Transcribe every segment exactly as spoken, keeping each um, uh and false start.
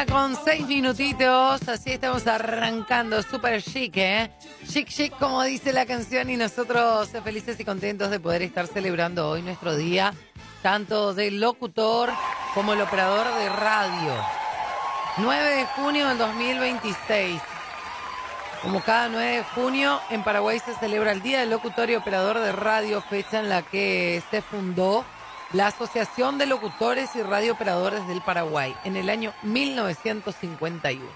mañana con seis minutitos, así estamos arrancando, súper chic, ¿eh? Chic, chic, como dice la canción, y nosotros felices y contentos de poder estar celebrando hoy nuestro día, tanto del locutor como el operador de radio. nueve de junio del dos mil veintiséis. Como cada nueve de junio, en Paraguay se celebra el Día del Locutor y Operador de Radio, fecha en la que se fundó la Asociación de Locutores y Radiooperadores del Paraguay en el año mil novecientos cincuenta y uno.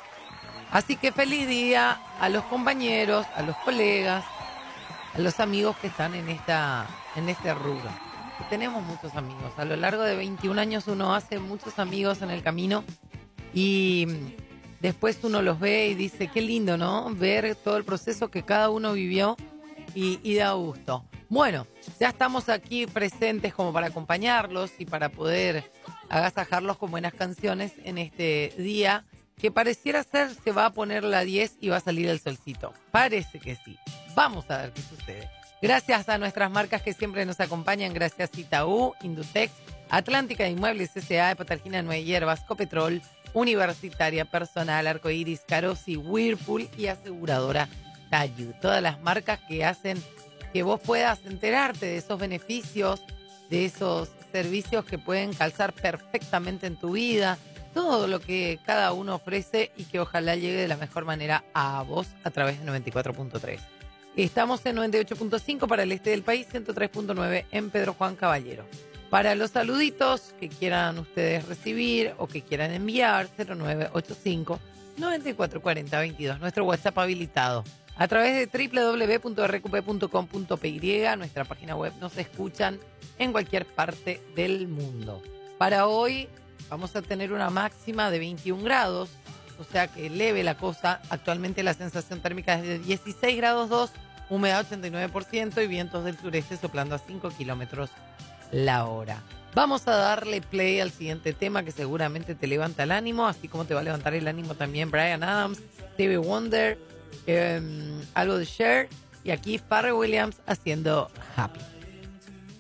Así que feliz día a los compañeros, a los colegas, a los amigos que están en esta en este rubro. Tenemos muchos amigos. A lo largo de veintiún años uno hace muchos amigos en el camino y después uno los ve y dice, qué lindo, ¿no? Ver todo el proceso que cada uno vivió y, y da gusto. Bueno, ya estamos aquí presentes como para acompañarlos y para poder agasajarlos con buenas canciones en este día que pareciera ser se va a poner la diez y va a salir el solcito. Parece que sí. Vamos a ver qué sucede. Gracias a nuestras marcas que siempre nos acompañan. Gracias Itaú, Indutex, Atlántica Inmuebles S A, Patargina Nueve Hierbas, Copetrol, Universitaria Personal, Arcoiris, Carosi, Whirlpool y Aseguradora Tayu. Todas las marcas que hacen que vos puedas enterarte de esos beneficios, de esos servicios que pueden calzar perfectamente en tu vida, todo lo que cada uno ofrece y que ojalá llegue de la mejor manera a vos a través de noventa y cuatro punto tres. Estamos en noventa y ocho punto cinco para el este del país, ciento tres punto nueve en Pedro Juan Caballero. Para los saluditos que quieran ustedes recibir o que quieran enviar, cero nueve ocho cinco, nueve cuatro cuatro cero, veintidós, nuestro WhatsApp habilitado. A través de doble u doble u doble u punto erre cu pe punto com punto pe y, nuestra página web, nos escuchan en cualquier parte del mundo. Para hoy vamos a tener una máxima de veintiún grados, o sea que leve la cosa. Actualmente la sensación térmica es de dieciséis grados dos, humedad ochenta y nueve por ciento y vientos del sureste soplando a cinco kilómetros la hora. Vamos a darle play al siguiente tema que seguramente te levanta el ánimo, así como te va a levantar el ánimo también Bryan Adams, Stevie Wonder, Eh, algo de Cher y aquí Pharrell Williams haciendo Happy.